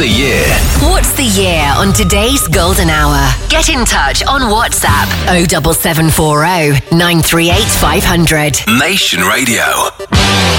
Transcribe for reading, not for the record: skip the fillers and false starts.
the Year? What's the year on today's Golden Hour? Get in touch on WhatsApp 07740 938 500. Nation Radio.